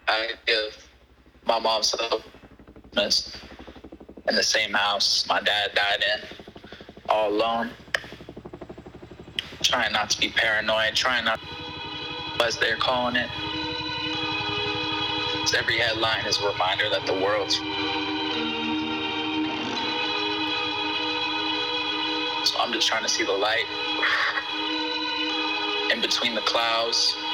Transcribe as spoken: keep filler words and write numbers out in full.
I give my mom some Christmas in the same house my dad died in, all alone. Trying not to be paranoid, trying not, as they're calling it. So every headline is a reminder that the world's. So I'm just trying to see the light in between the clouds.